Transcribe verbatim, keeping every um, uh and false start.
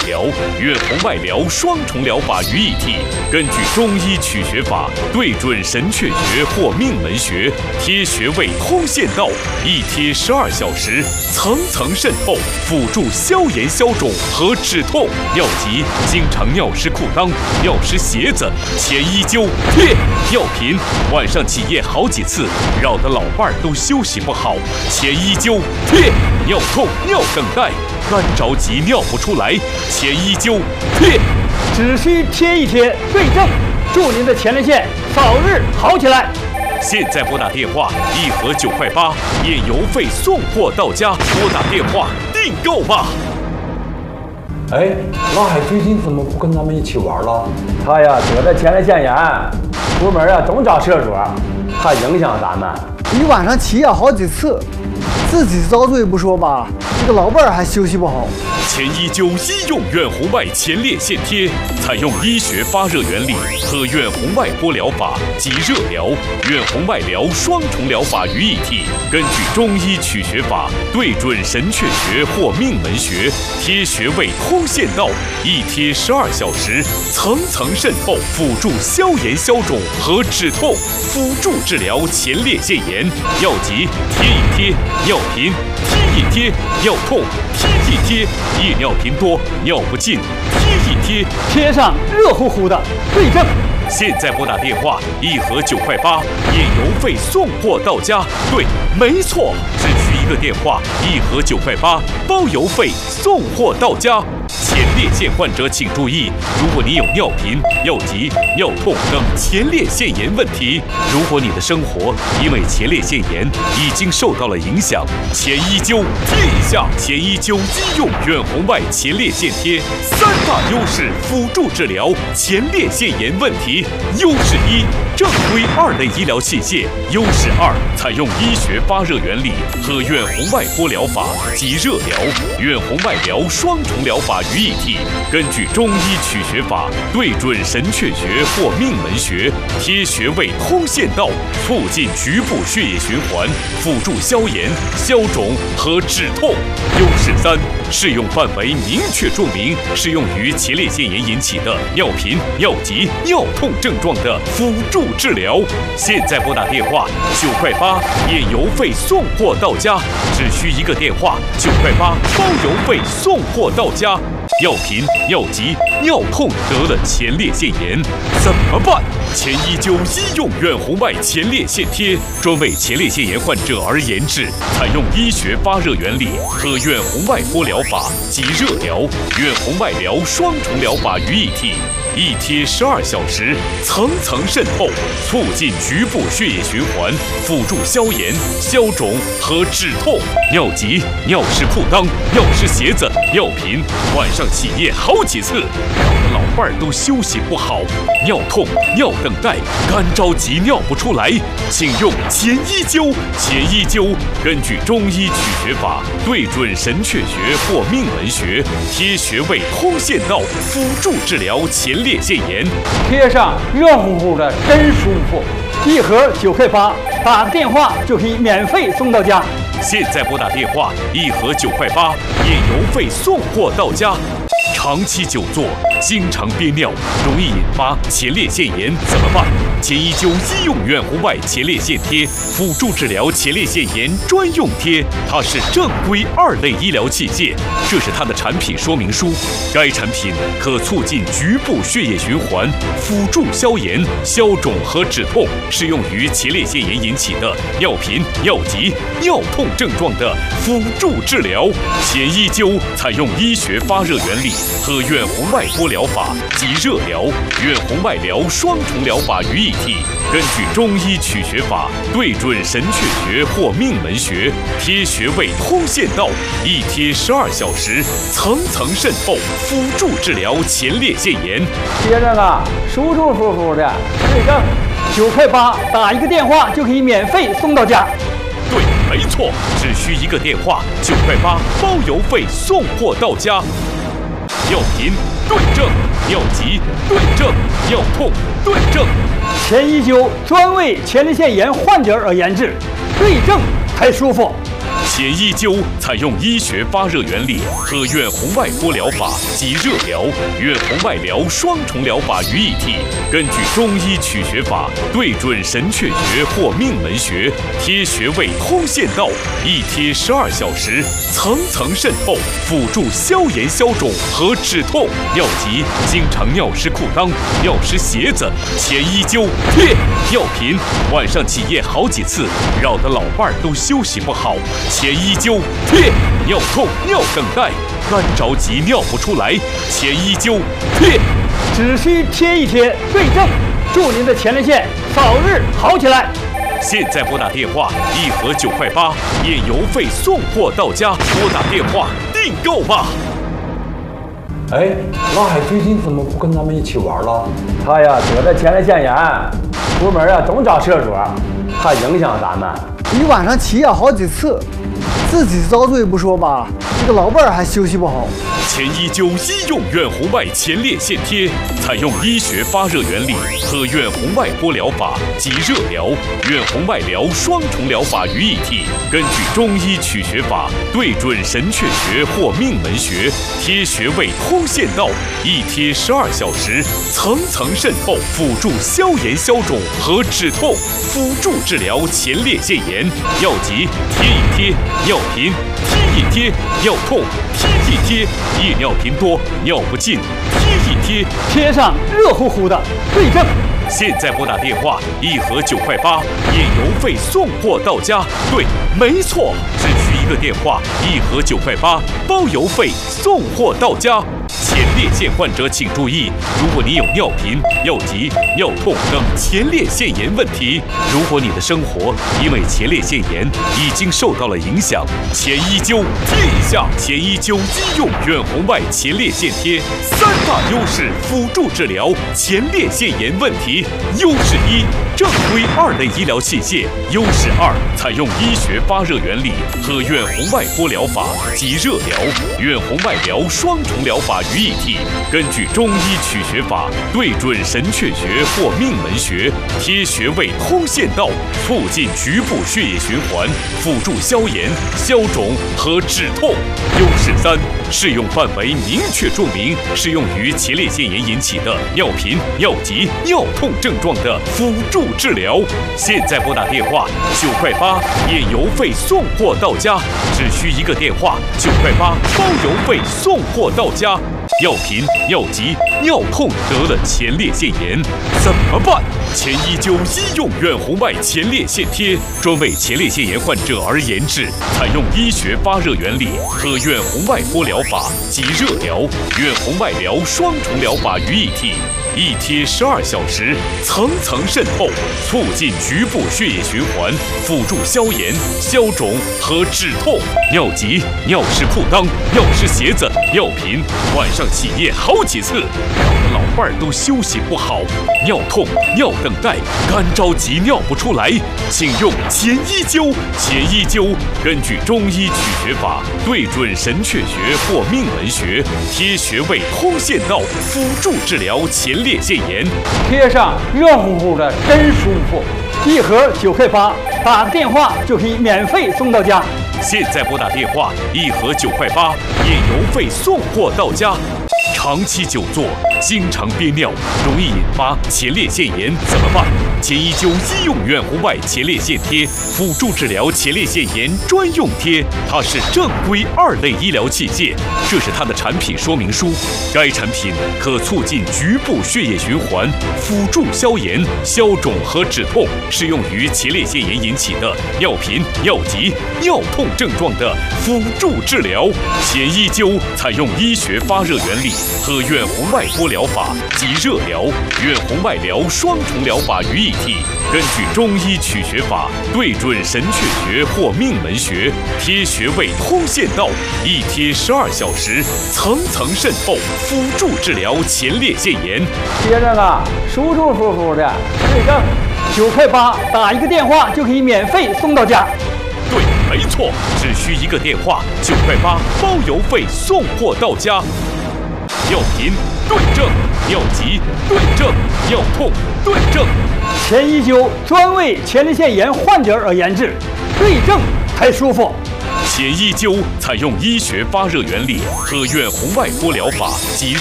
疗、远红外疗双重疗法于一体，根据中医取穴法，对准神阙穴或命门穴，贴穴位通线道，一贴十二小时，层层渗透，辅助消炎消肿和止痛。尿急、经常尿湿裤裆、尿湿鞋子，前一灸贴。尿频，晚上起夜好几次，扰得老伴儿都休息不好，前一灸贴。尿痛、尿等待，干着急尿不出来，前一灸贴。 只需贴一贴，对症，祝您的前列腺早日好起来。 现在拨打电话，一盒九块八，免邮费送货到家。拨打电话订购吧。 哎，老海最近怎么不跟咱们一起玩了？ 他呀得了前列腺炎，出门啊总找厕所，怕影响咱们。 一晚上起夜好几次，自己遭罪不说吧，这个老伴儿还休息不好。 前一灸医用远红外前列腺贴，采用医学发热原理和远红外波疗法及热疗、远红外疗双重疗法于一体，根据中医取穴法，对准神阙穴或命门穴，贴穴位通线道，一贴十二小时，层层渗透，辅助消炎消肿和止痛，辅助治疗前列腺炎。尿急贴一贴，尿频贴一贴，尿痛贴一贴，夜尿频多、尿不尽，贴一贴， 贴上热乎乎的，对症。 现在拨打电话，一盒九块八，免邮费送货到家。对，没错，只需一个电话，一盒九块八，包邮费送货到家。前列腺患者请注意，如果你有尿频、尿急、尿痛等前列腺炎问题，如果你的生活因为前列腺炎已经受到了影响，前一灸贴一下。前一灸医用远红外前列腺贴，三大优势辅助治疗前列腺炎问题。优势一，正规二类医疗器械；优势二，采用医学发热原理和远红外波疗法及热疗、远红外疗双重疗法于一体，根据中医取穴法，对准神阙穴或命门穴，贴穴位通线道，促进局部血液循环，辅助消炎、消肿和止痛。优势三，适用范围明确注明适用于前列腺炎引起的尿频、尿急、尿痛症状的辅助治疗。现在拨打电话九块八，免邮费送货到家，只需一个电话，九块八包邮费送货到家。尿频、尿急、尿痛得了前列腺炎怎么办？前一灸医用远红外前列腺贴，专为前列腺炎患者而研制，采用医学发热原理和远红外波疗法及热疗、远红外疗双重疗法于一体。一贴十二小时，层层渗透，促进局部血液循环，辅助消炎、消肿和止痛。尿急、尿湿裤裆、尿湿鞋子、尿频，晚上起夜好几次，扰得老伴儿都休息不好。尿痛、尿等待，干着急尿不出来，请用前一灸。前一灸根据中医取穴法，对准神阙穴或命门穴，贴穴位通线道，辅助治疗前列腺炎。 贴上热乎乎的，真舒服。一盒九块八，打个电话就可以免费送到家。 现在拨打电话，一盒九块八，免邮费送货到家。长期久坐，经常憋尿，容易引发前列腺炎，怎么办？前一灸医用远红外前列腺贴，辅助治疗前列腺炎专用贴，它是正规二类医疗器械，这是它的产品说明书。该产品可促进局部血液循环，辅助消炎、消肿和止痛，适用于前列腺炎引起的尿频、尿急、尿痛症状的辅助治疗。前一灸采用医学发热原理和远红外波疗法及热疗、远红外疗双重疗法于一体，根据中医取穴法，对准神阙穴或命门穴，贴穴位通线道，一贴十二小时，层层渗透，辅助治疗前列腺炎。 贴着了，舒舒服服的，对症。九块八，打一个电话就可以免费送到家。 对，没错，只需一个电话，九块八，包邮费送货到家。尿频对症，尿急对症，尿痛对症。 前一灸专为前列腺炎患者而研制，对症才舒服。 前一灸采用医学发热原理和远红外波疗法及热疗、远红外疗双重疗法于一体，根据中医取穴法，对准神阙穴或命门穴，贴穴位通线道，一贴十二小时，层层渗透，辅助消炎消肿和止痛。尿急、经常尿湿裤裆、尿湿鞋子，前一灸贴。尿频，晚上起夜好几次，扰得老伴儿都休息不好，前一灸贴。尿痛、尿等待，干着急尿不出来，前一灸贴。 只需贴一贴，对症，祝您的前列腺早日好起来。 现在拨打电话，一盒九块八，免邮费送货到家。拨打电话订购吧。 哎，老海最近怎么不跟咱们一起玩了？ 他呀得了前列腺炎，出门啊总找厕所，怕影响咱们。 一晚上起夜好几次，自己遭罪不说吧，这个老伴儿还休息不好。 前一灸医用远红外前列腺贴，采用医学发热原理和远红外波疗法及热疗、远红外疗双重疗法于一体，根据中医取穴法，对准神阙穴或命门穴，贴穴位通线道，一贴十二小时，层层渗透，辅助消炎消肿和止痛，辅助治疗前列腺炎。尿急贴一贴，尿频贴一贴，尿痛贴一贴，夜尿频多、尿不尽，贴一贴， 贴上热乎乎的，对症。 现在拨打电话，一盒九块八，免邮费送货到家。对，没错，只需一个电话，一盒九块八，包邮费送货到家。前列腺患者请注意，如果你有尿频、尿急、尿痛等前列腺炎问题，如果你的生活因为前列腺炎已经受到了影响，前一灸贴一下。前一灸医用远红外前列腺贴，三大优势辅助治疗前列腺炎问题。优势一，正规二类医疗器械；优势二，采用医学发热原理和远红外波疗法及热疗、远红外疗双重疗法于一体，根据中医取穴法，对准神阙穴或命门穴，贴穴位通线道，促进局部血液循环，辅助消炎、消肿和止痛。优势三，适用范围明确注明适用于前列腺炎引起的尿频、尿急、尿痛症状的辅助治疗。现在拨打电话九块八，免邮费送货到家，只需一个电话，九块八包邮费送货到家。尿频、尿急、尿痛得了前列腺炎怎么办？前一灸医用远红外前列腺贴，专为前列腺炎患者而研制，采用医学发热原理和远红外波疗法及热疗、远红外疗双重疗法于一体。一贴十二小时，层层渗透，促进局部血液循环，辅助消炎、消肿和止痛。尿急、尿湿裤裆、尿湿鞋子、尿频，晚上起夜好几次，扰得老伴儿都休息不好。尿痛、尿等待，干着急尿不出来，请用前一灸。前一灸根据中医取穴法，对准神阙穴或命门穴，贴穴位通线道，辅助治疗前列腺炎。 贴上热乎乎的，真舒服。一盒九块八，打个电话就可以免费送到家。 现在拨打电话，一盒九块八，免邮费送货到家。长期久坐，经常憋尿，容易引发前列腺炎，怎么办？前一灸医用远红外前列腺贴，辅助治疗前列腺炎专用贴，它是正规二类医疗器械，这是它的产品说明书。该产品可促进局部血液循环，辅助消炎、消肿和止痛，适用于前列腺炎引起的尿频、尿急、尿痛症状的辅助治疗。前一灸采用医学发热原理和远红外波疗法及热疗、远红外疗双重疗法于一体，根据中医取穴法，对准神阙穴或命门穴，贴穴位通线道，一贴十二小时，层层渗透，辅助治疗前列腺炎。 贴着了，舒舒服服的，对症。九块八，打一个电话就可以免费送到家。 对，没错，只需一个电话，九块八，包邮费送货到家。尿频对症，尿急对症，尿痛对症。 前一灸专为前列腺炎患者而研制，对症才舒服。 钱一灸采用医学发热原理和远红外波疗法及